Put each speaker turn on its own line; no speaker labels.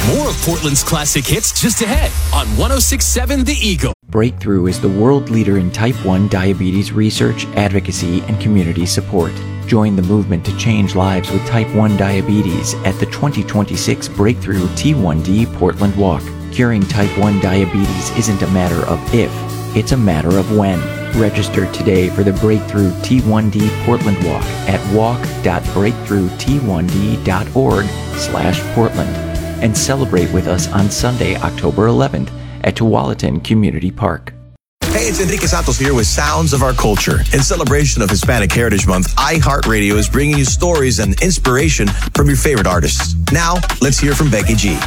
More of Portland's classic hits just ahead on 106.7 The Eagle.
Breakthrough is the world leader in type 1 diabetes research, advocacy, and community support. Join the movement to change lives with type 1 diabetes at the 2026 Breakthrough T1D Portland Walk. Curing type 1 diabetes isn't a matter of if, it's a matter of when. Register today for the Breakthrough T1D Portland Walk at walk.breakthrough-t1d.org/Portland and celebrate with us on Sunday, October 11th at Tualatin Community Park.
Hey, it's Enrique Santos here with Sounds of Our Culture. In celebration of Hispanic Heritage Month, iHeartRadio is bringing you stories and inspiration from your favorite artists. Now, let's hear from Becky G.